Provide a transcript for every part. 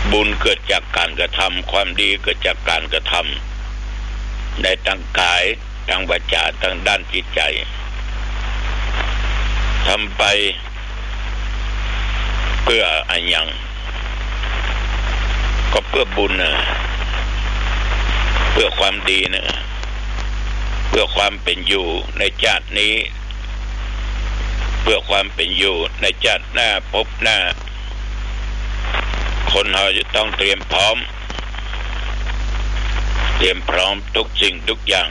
บุญเกิดจากการกระทำความดีเกิดจากการกระทำในทางกายทางวาจาทางด้านจิตใจทำไปเพื่ออะไรอย่างก็เพื่อบุญนะเพื่อความดีนะเพื่อความเป็นอยู่ในชาตินี้เพื่อความเป็นอยู่ในชาติหน้าพบหน้าคนเราจะต้องเตรียมพร้อมทุกสิ่งทุกอย่าง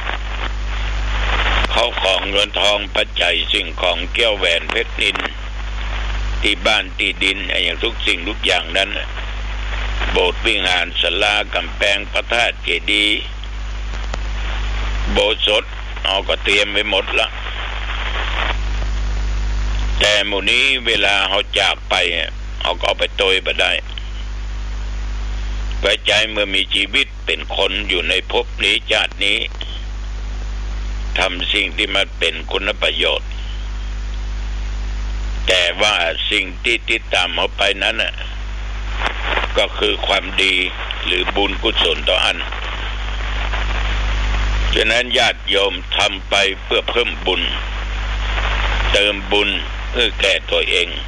เข้าของเงินทองปัจจัยสิ่งของแก้วแหวนเพชรนิลที่บ้านที่ดินอย่างทุกสิ่งทุกอย่างนั้นโบสถ์วิหารศาลากำแพงพระธาตุเจดีย์โบสถ์เอาก็เตรียมไว้หมดละแต่หมู่นี้เวลาเขาจากไปเอาก็เอาไปโตยไปได้ไว้ใจเมื่อมีชีวิตเป็นคนอยู่ในภพนี้ชาตินี้ทำสิ่งที่มันเป็นคุณประโยชน์แต่ว่าสิ่งที่ติดตามเขาไปนั้นก็คือความดีหรือบุญกุศลต่ออันฉะนั้นญาติโยมทำไปเพื่อเพิ่มบุญเติมบุญเพื่อแก่ตัวเอง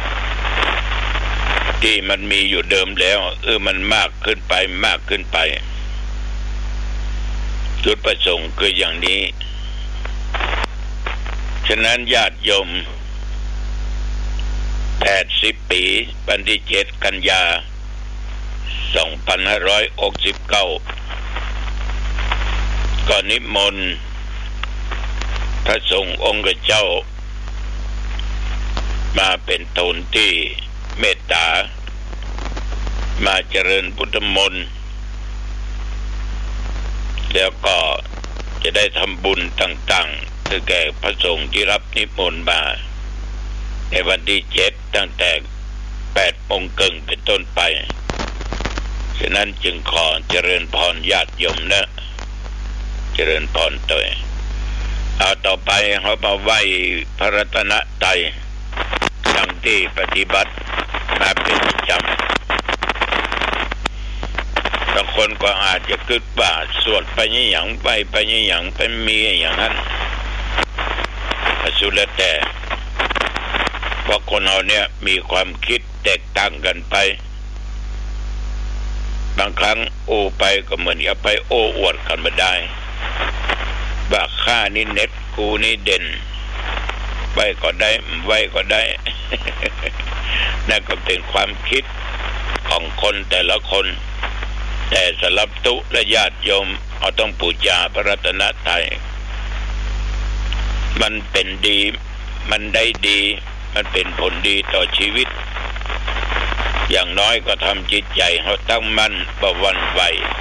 ที่มันมีอยู่เดิมแล้วมันมากขึ้นไปจุดประสงค์คืออย่างนี้ฉะนั้นญาติโยม80 ปีวันที่7 กันยา 2569ก็นิมนต์พระสงฆ์องค์เจ้ามาเป็นโทนที่เมตตามาเจริญพุทธมนต์แล้วก็จะได้ทำบุญต่างๆคือแก่พระสงฆ์ที่รับนิมนต์มาในวันที่7ตั้งแต่8 โมงครึ่งเป็นต้นไปฉะนั้นจึงขอเจริญพรญาติโยมนะเจริญพรตัวเอาต่อไปเขามาไหว้พระรัตนตรัยดังที่ปฏิบัติมาเป็นประจำบางคนก็อาจจะคิดว่าสวดไปนี่อย่างไปนี่อย่างเป็นมีอย่างนั้นสุดแล้วแต่เพราะคนเราเนี่ยมีความคิดแตกต่างกันไปบางครั้งโอ้ไปก็เหมือนกับไปโอ้อวดกันมาได้ว่าข้านี่เน็ตกูนี่เด่นไว้ก็ได้นั่นก็เป็นความคิดของคนแต่ละคนแต่สำหรับตุและญาติโยมเราต้องบูชาพระรัตนตรัยมันเป็นดีมันได้ดีมันเป็นผลดีต่อชีวิตอย่างน้อยก็ทำจิตใจเขาตั้งมั่นประวันไหว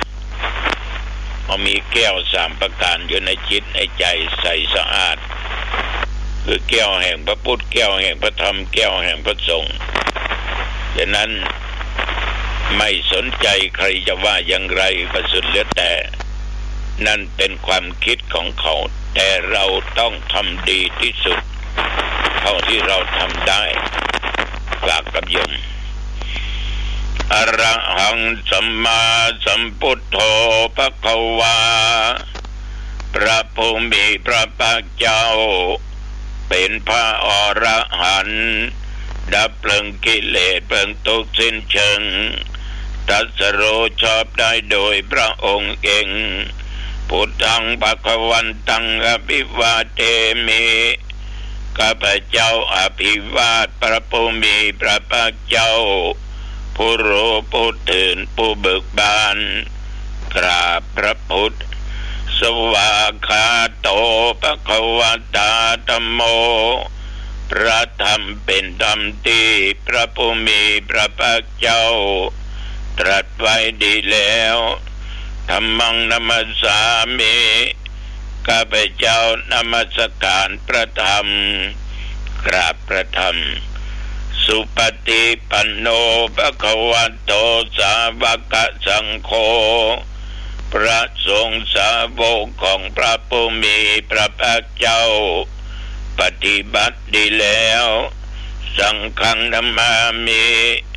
มีแก้ว3 ประการอยู่ในจิตในใจใสสะอาดคือแก้วแห่งพระพุทธแก้วแห่งพระธรรมแก้วแห่งพระสงฆ์ดังนั้นไม่สนใจใครจะว่าอย่างไรก็สุดแล้วแต่นั่นเป็นความคิดของเขาแต่เราต้องทำดีที่สุดเท่าที่เราทำได้ฝากกับโยมอะระหังสัมมาสัมพุทโธภควาพระผู้มีพระภาคเจ้าเป็นพระอรหันต์ดับเพลิงกิเลสเพลิงทุกข์สิ้นเชิงตรัสรู้ชอบได้โดยพระองค์เองพุทธังภวันตังอภิวาเทมิข้าพเจ้าอภิวาทพระผู้มีพระภาคเจ้าผู้รู้ผู้ตื่นผู้เบิกบานกราบพระพุทธสวากขาโตภควตาธัมโมพระธรรมเป็นธรรมที่พระผู้มีพระภาคเจ้าตรัสไว้ดีแล้วธัมมังนัมสสามิข้าพเจ้านมัสการพระธรรมกราบพระธรรมสุปฏิปันโนภควโตสาวกสังโฆพระสงฆ์สาวกของพระผู้มีพระภาคเจ้าปฏิบัติดีแล้วสังฆังนัมมามิ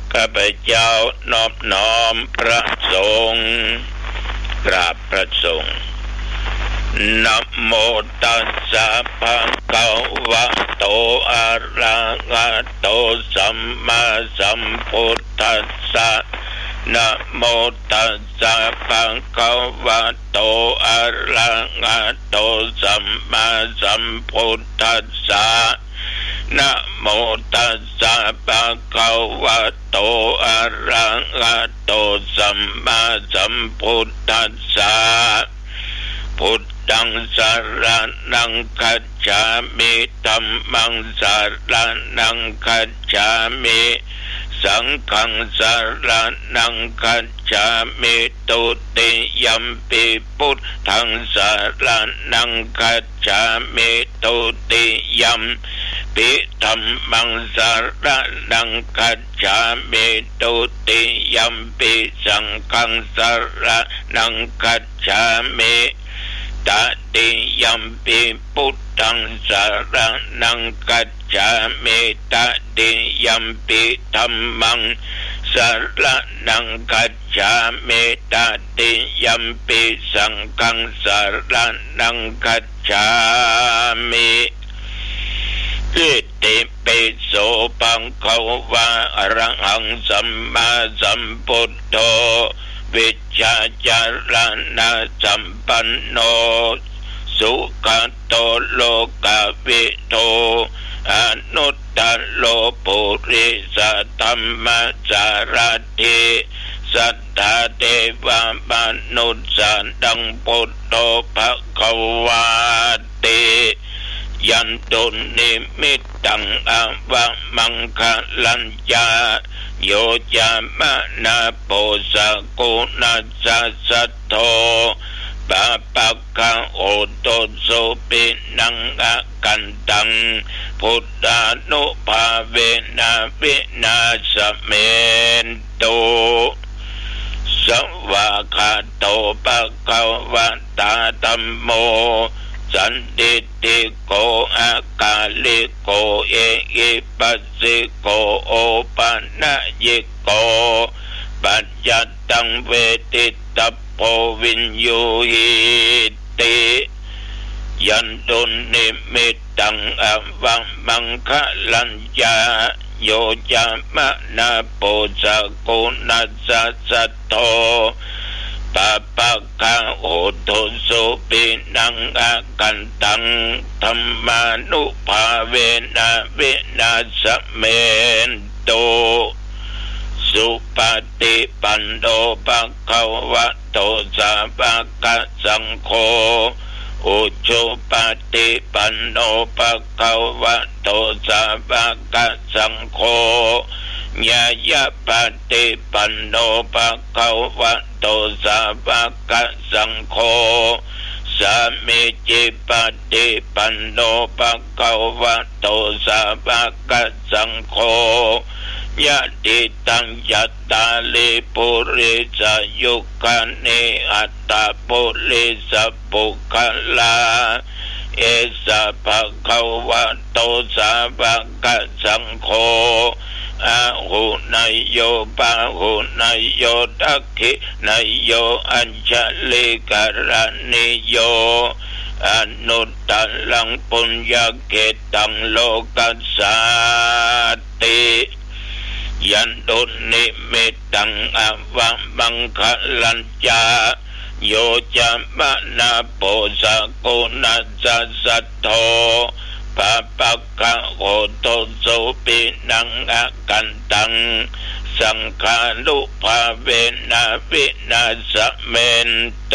ข้าพเจ้านอบน้อมพระสงฆ์กราบพระสงฆ์นะโมตัสสะภะคะวะโตอะระหะโตสัมมาสัมพุทธัสสะนะโมตัสสะภะคะวะโตอะระหะโตสัมมาสัมพุทธัสสะนะโมตัสสะภะคะวะโตอะระหะโตสัมมาสัมพุทธัสสะพุทธังสรณังคัจฉามิธัมมังสรณังคัจฉามิสังฆังสรณังคัจฉามิตุติยัมปิพุทธังสรณังคัจฉามิตุติยัมปิธัมมังสรณังคัจฉามิตุติยัมปิสังฆังสรณังคัจฉามิตติยัมปิพุทธังสรณังคัจฉามิตติยัมปิธัมมังสรณังคัจฉามิตติยัมปิสังฆังสรณังคัจฉามิอิติปิโสภังคะวะอะระหังสัมมาสัมพุทโธวิชชาจารณะสัมปันโนสุขโตโลกวิโตอนุตตโลปุริสธัมมัสสารถิสัทธาเทวมนุษย์สันตังพุทโธภควาติยันตุนิมิตตังอวะมังคลัญญาโยจามะนาโปสะกุณัสสะสัทโธปะปะคะโอโตโสปินังอะกันตังพุทธานุภาเวนะวินาศเมนโตสวากขาโตภะคะวะตาธัมโมสันติติโกอาคาลิโกเอหิปัสสิโกโอปันนะยิโกปัจจัตตังเวทิตัพโพวินโยหิติยันตุนิมิตตังอวังมังคะลัญญาโยจามะนาโปสะกุณัสสะสัทโธปะปะคะโอโตโสปินังอากันตังธัมมานุภาเวนะวินาศเมนโตสุปฏิปันโนภะคะวะโตสาวกสังโฆอุชุปฏิปันโนภะคะวะโตสาวกสังโฆญาญาปฏิปันโนภะคะวะโตสาวกสังโฆสามิจิปฏิปันโนภะคะวะโตสาวกสังโฆยะติตังยัตตาลิปุริสยุคันเนอัตตาปุริสปุคลาเอสะภะคะวะโตสาวกสังโฆอาหุนายโยปะหุนายโยทักขินายโยอัญชลิกรณิโยอนุตตลังปุญญเกตังโลกัสสาติยันตุนิมิตตังอวะมังคลัญญาโยจามะนาโปสะกุณัสสะสัทโธปะปะคะโอโตโสปินังอะกันตังสังฆานุภาเวนะวินาศเมนโต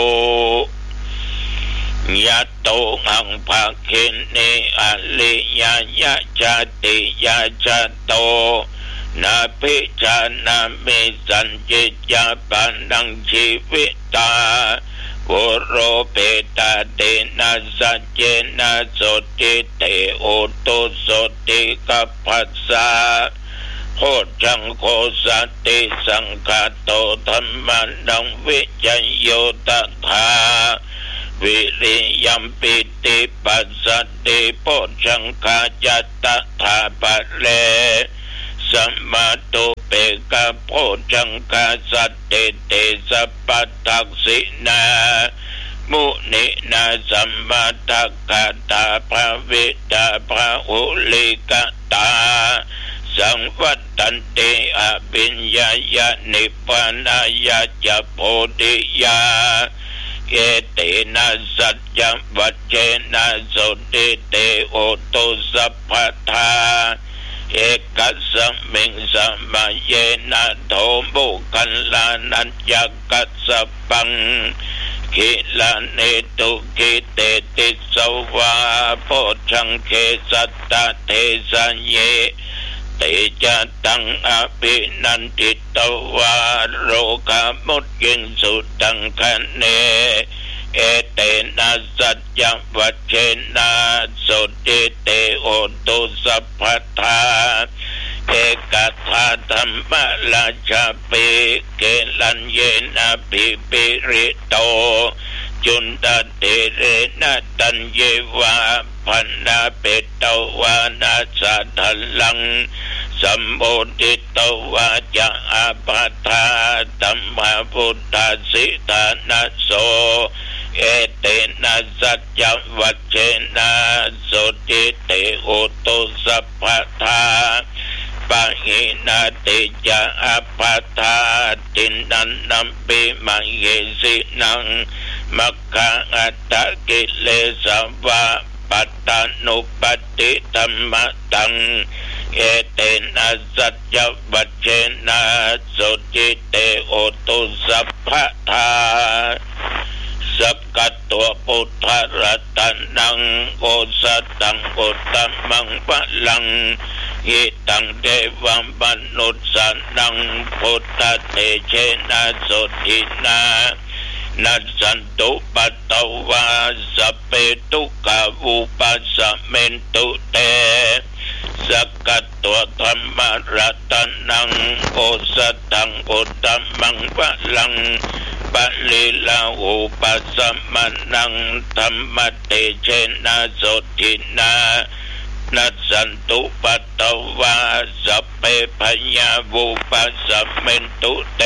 ยัตโตหังภาคินิอลิยายะจติยาจโตนาภิจานามิสัญจิยาปานังชีวิตาโวโรเปตาเตนะสัจเจนะโสติเตโอโตโสติกัปปัสสะโหจังโคสัตติสังฆโตธัมมันังวิจโยตถาวิริยัมปิติปัสสติโพชังคาจัตถาปะเลสัมมาตุเปกะโพชังกะสัตเตเตสัพพทักษินามุนินาสัมมาทักขตาภะเวตาภะอุลิกตาสังวัตตันเตอภิญญายะนิพพานายะจะโพธิยาเอเตนะสัจจวัจเจนะโสติเตโอตุสัพพทาเอกัสสมิงสัมมาเยนะโทบุคัลลานัญญกัสสปังกิลาเนตุกิเตติสวาโพชังเคสัตตะเทสัญเยเตจะตังอภินันติตวาโรกามุตยิงสุตังคะเนเอเตนะสัจจวัจเจนะโสติเตโอตุสัพพทาเอกทาธัมมราชาปิเกลัญเยนะปิปิริโตจุนตเตเรนะตัญเยวาพันนาเปตวานาสัทลังสัมโพธิตวาจะอาปัฏฐาตัมมาพุทธสิทานะโสเอเตนะสัจจวัจเจนะโสติเตโอตุสัพพทาปะหินาติจะอาปัฏฐาตินันนัมปิมังเยสินังมัคคะอัตตะกิเลสวะปัตตานุปติธัมมะตังเอเตนะสัจจวัจเจนะโสติเตโอตุสัพพทาสักกัตตัวพุทธรัตนังโอสัตตังโอตัมมังปะลังหิตังเทวัมมนุสสนังพุทธเตเชนะโสตินานัสสันตุปัตตวาสัพเพทุกขาวุปัสสะเมนตุเตสักกัตตัวธรรมรัตนังโอสัตตังโอตัมมังปะลังปะลิลาอุปัสสะมานังธรรมเตเชนะโสตินานัสสันตุปัตตวาสัพเพพยาวุปัสสะเมนตุเต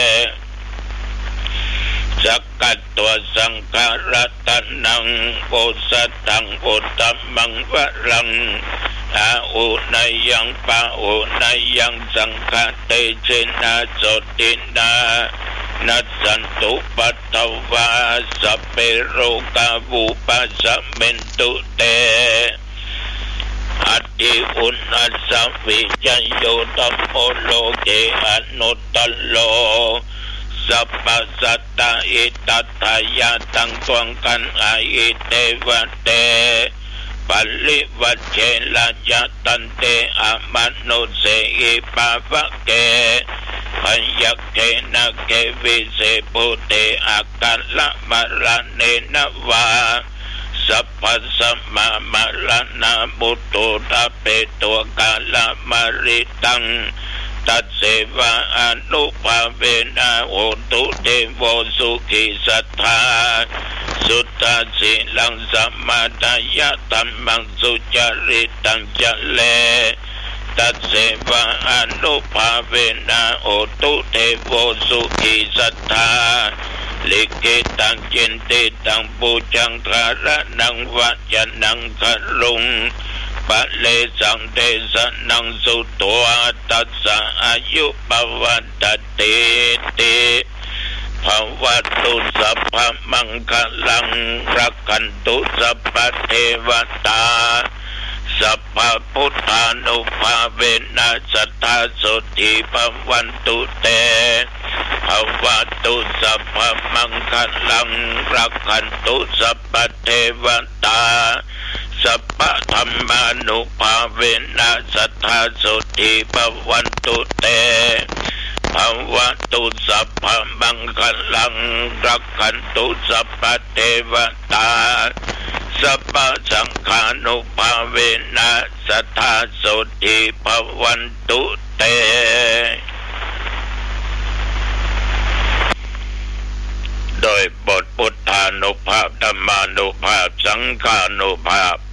สักกัตตัวสังฆรัตนังโอสัตตังโอตัมมังวะลังอาอุนายังปะอุนายังสังฆเตเชนะโสตินานัสสันตุปัตตวาสัพเพโรกาวุปัสสะเมนตุเตอติอุณัสสวิจัยโยตัมโมโลเกอนุตตโลสัพพสัตตะอิตัตถายาตังตวงกันอาอิเตวะเตปัลลิวัจเจลายะตันเตอะมนุเสอิปะวะเกขันยักเกนะเกวิเสปุเตอากัลละมะระเนนะวาสัพพสัมมามาระนามุตโตตะเปตัวกาลมาริตังตัสเสวะอนุภาเวนะโอตุเทโวสุขิสัทธาสุตตะสิลังสัมมาทายะธัมมังสุจริตังจะเลตัสเสวะอนุภาเวนะโอตุเทโวสุขิสัทธาลิขิตังจินติตังปูจังทาระนังวัจนังคลุงปะเลสังเทสนังสุตัวตัสสะอายุปวัตติติภวัตุสัพพมังคลังรักขันตุสัพพเทวตาสัพพพุทธานุภาเวนะสัทธาสุติภวันตุเตภวัตุสัพพมังคลังรักขันตุสัพพเทวตาสัพพธัมมานุภาเวนะสัทธาสุติภวันตุเตภวัตุสัพพมังคลังรักขันตุสัพพเทวตาสัพพสังฆานุภาเวนะสัทธาสุติภวันตุเตโดยบทพุทธานุภาพธรรมานุภาพสังฆานุภาพ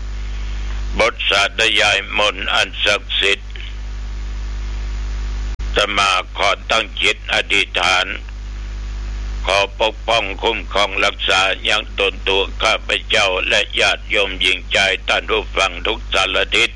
บทสาธยายมนต์อันศักดิ์สิทธิ์อาตมาขอตั้งจิตอธิษฐานขอปกป้องคุ้มครองรักษายังตนตัวข้าพเจ้าและญาติโยมหญิงใจท่านผู้ฟังทุกสารทิศ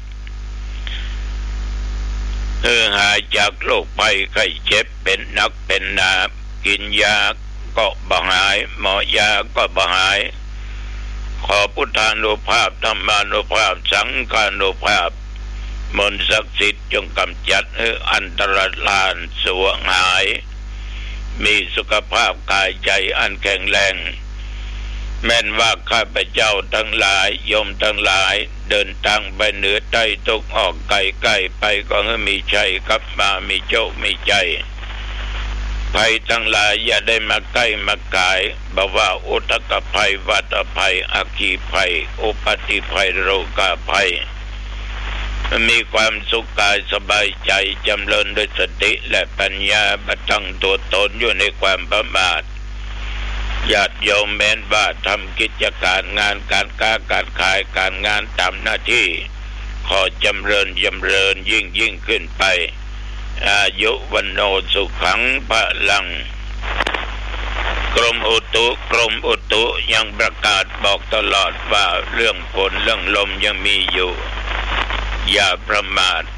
หายจากโรคภัยไข้เจ็บเป็นนักเป็นหนากินยาก็บ่หายหมอยาก็บ่หายขอพุทธานุภาพธรรมานุภาพสังฆานุภาพมนต์ศักดิ์สิทธิ์จงกำจัดอันตรธานสวงหายมีสุขภาพกายใจอันแข็งแรงแม้นว่าข้าพเจ้าทั้งหลายโยมทั้งหลายเดินทางไปเหนือใต้ตกออกไกลๆไปก็ให้มีชัยกลับมามีโชคมีใจภัยทั้งหลายอย่าได้มาใกล้มากายบ่ว่าอุทกภัยวัฏภัยอัคคีภัยอุปัติภัยโรคาภัยมีความสุขกายสบายใจจำเริญด้วยสติและปัญญาบัตั้งตัวตนอยู่ในความประมาทญาติโยมแม้นว่าทำกิจการงานการค้าการขายการงานตามหน้าที่ขอจำเริญยิ่งขึ้นไปอายุวันโนสุขังพลังกรมอุตุยังประกาศบอกตลอดว่าเรื่องฝนเรื่องลมยังมีอยู่อย่าประมาท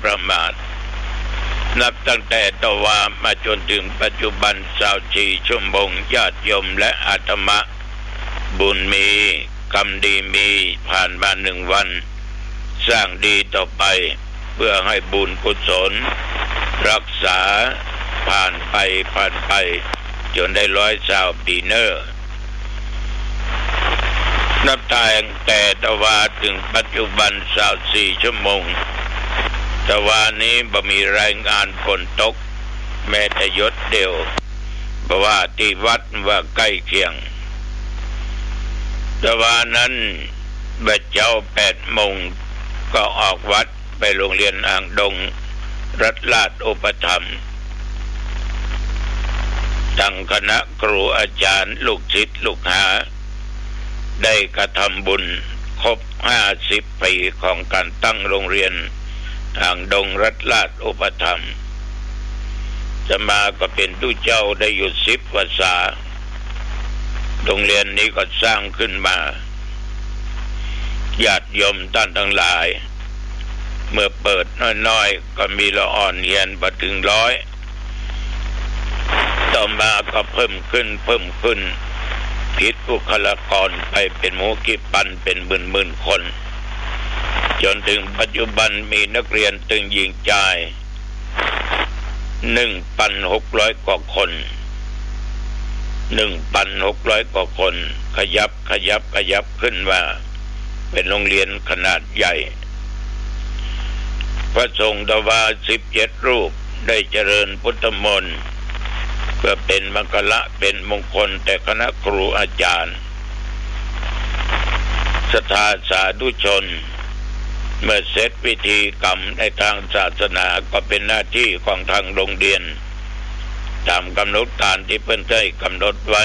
นับตั้งแต่ตะวันมาจนถึงปัจจุบัน24 ชั่วโมงญาติโยมและอาตมาบุญมีกรรมดีมีผ่านมา1 วันสร้างดีต่อไปเพื่อให้บุญกุศลรักษาผ่านไปจนได้120 ปีเนอร์นับตั้งแต่ตะวันถึงปัจจุบัน24 ชั่วโมงตะวันนี้บ่มีรายงานฝนตกแม้แต่หยดเดียวเพราะว่าที่วัดว่าใกล้เคียงตะวันนั้นบัดเจ้า8 โมงก็ออกวัดไปโรงเรียนอ่างดงรัฐลาดอุปถัมภ์ตั้งคณะครูอาจารย์ลูกศิษย์ลูกหาได้กระทำบุญครบ50 ปีของการตั้งโรงเรียนอ่างดงรัฐลาดอุปถัมภ์จะมาก็เป็นผู้เจ้าได้อยู่10 พรรษาโรงเรียนนี้ก็สร้างขึ้นมาญาติโยมท่านทั้งหลายเมื่อเปิดน้อยๆก็มีละอ่อนเรียนมาถึง100ต่อมาก็เพิ่มขึ้นคิดบุคลากรไปเป็นหมู่กี่พันเป็นหมื่นคนจนถึงปัจจุบันมีนักเรียนตึงหญิงชาย 1,600 กว่าคน 1,600 กว่าคนขยับขึ้นว่าเป็นโรงเรียนขนาดใหญ่พระสงฆ์ทวาร17 รูปได้เจริญพุทธมนต์เพื่อเป็นมังคละเป็นมงคลแต่คณะครูอาจารย์ศรัทธาสาธุชนเมื่อเสร็จพิธีกรรมในทางศาสนาก็เป็นหน้าที่ของทางโรงเรียนตามกำหนดการที่เพิ่นได้กำหนดไว้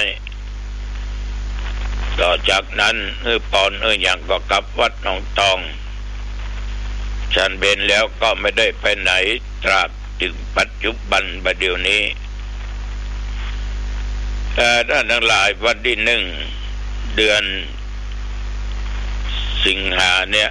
ต่อจากนั้นปอนอย่างก็กลับวัดหนองตองฉันเบนแล้วก็ไม่ได้ไปไหนตราบถึงปัจจุบันบัดเดี๋ยวนี้แต่ท่านทั้งหลายวันที่1 เดือนสิงหาเนี่ย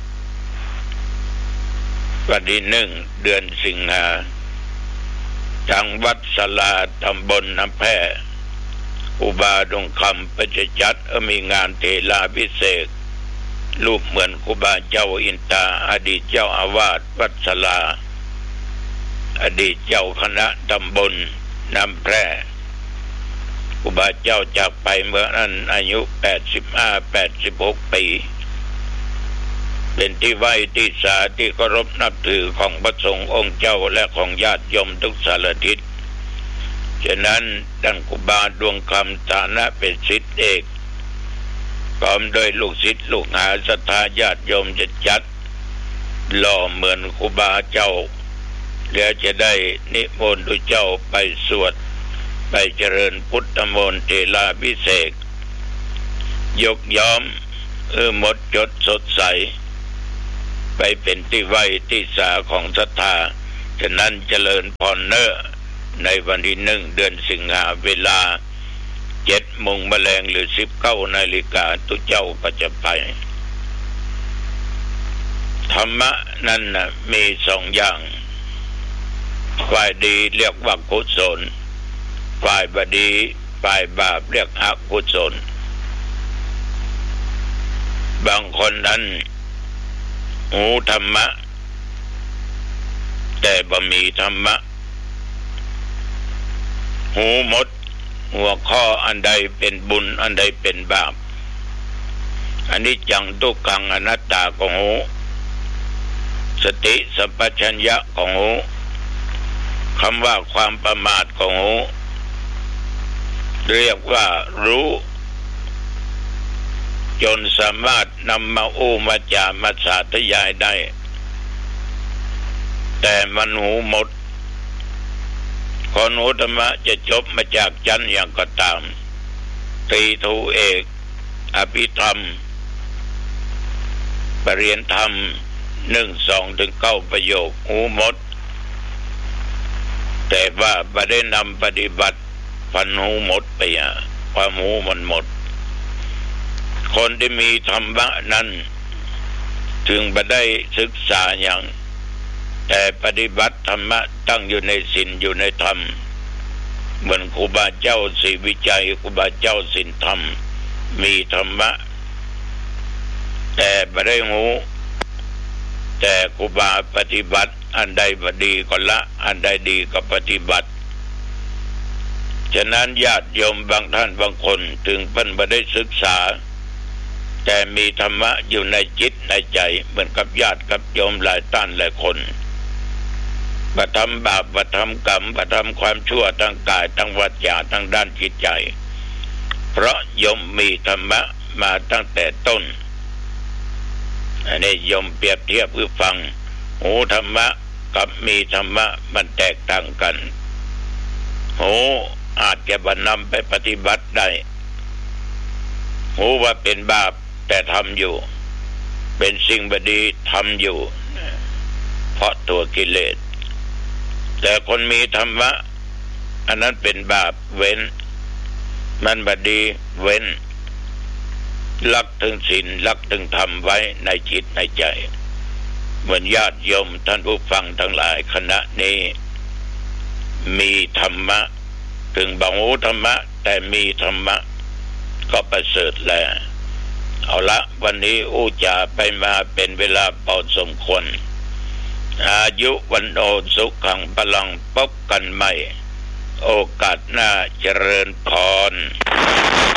วันที่1 เดือนสิงหาทางวัดศาลาตำบลน้ำแพอุบาดงคำประจัดมีงานเทลาพิเศษรูปเหมือนครูบาเจ้าอินตาอดีตเจ้าอาวาสวัดศาลาอดีตเจ้าคณะตำบลน้ำแพครูบาเจ้าจากไปเมื่อนั้นอายุ85-86 ปีเป็นที่ไหว้ที่สาที่เคารพนับถือของพระสงฆ์องค์เจ้าและของญาติโยมทุกสารทิศฉะนั้นท่านครูบาดวงคำฐานะเป็นศิษย์เอกพร้อมโดยลูกศิษย์ลูกหาศรัทธาญาติโยมจะจัดหล่อเหมือนครูบาเจ้าแล้วจะได้นิมนต์ดูเจ้าไปสวดไปเจริญพุทธมนต์เทลาภิเษกยกย้อมหมดจดสดใสไปเป็นที่ไหว้ที่สาของศรัทธาฉะนั้นเจริญพรเนอในวันที่1เดือนสิงหาเวลา7 โมงแมลงหรือ19 นาฬิกาตุเจ้าก็จะไปธรรมะนั่นนะมี2 อย่างฝ่ายดีเรียกว่ากุศลฝ่ายบดีฝ่ายบาปเรียกอกุศลบางคนนั้นหูธรรมะแต่บ่มีธรรมะหูหมดหัวข้ออันใดเป็นบุญอันใดเป็นบาปอันนี้จังทุกขังอนัตตาของหูสติสัมปชัญญะของหูคำว่าความประมาทของหูเรียกว่ารู้จนสามารถนำมาอู้มาจามาสาธยายได้แต่มันหูหมดคนหูธรรมะจะจบมาจากจันอย่างก็ตามตรีโทเอกอภิธรรมปริญญาธรรม1 2 ถึง 9 ประโยคหูหมดแต่ว่าบ่ได้นำปฏิบัติพันหูหมดไปความหูมันหมดคนที่มีธรรมะนั้นถึงบ่ได้ศึกษาอย่างแต่ปฏิบัติธรรมะตั้งอยู่ในศีลอยู่ในธรรมเหมือนครูบาเจ้าศรีวิจัยครูบาเจ้าศีลธรรมมีธรรมะแต่บ่ได้หูแต่ครูบาปฏิบัติอันใดบ่ดีก็ละอันใดดีก็ปฏิบัติฉะนั้นญาติโยมบางท่านบางคนถึงเพิ่นบ่ได้ศึกษาแต่มีธรรมะอยู่ในจิตในใจเหมือนกับญาติกับโยมหลายท่านหลายคนบ่ทำบาปบ่ทำกรรมบ่ทำความชั่วทางกายทางวาจาทางด้านจิตใจเพราะโยมมีธรรมะมาตั้งแต่ต้นอันนี้โยมเปรียบเทียบเพื่อฟังหูธรรมะกับมีธรรมะมันแตกต่างกันหูอาจจะบรรนำไปปฏิบัติได้หูว่าเป็นบาปแต่ทำอยู่เป็นสิ่งบดีทำอยู่เพราะตัวกิเลสแต่คนมีธรรมะอันนั้นเป็นบาปเว้นมันบดีเว้นรักถึงศีลรักถึงธรรมไว้ในจิตในใจเหมือนญาติโยมท่านผู้ฟังทั้งหลายคณะนี้มีธรรมะถึงบางหูธรรมะแต่มีธรรมะก็ประเสริฐแล้วเอาละวันนี้อู้จาไปมาเป็นเวลาพอสมควรอายุวันโอสุขังพลังพบกันใหม่โอกาสหน้าเจริญพร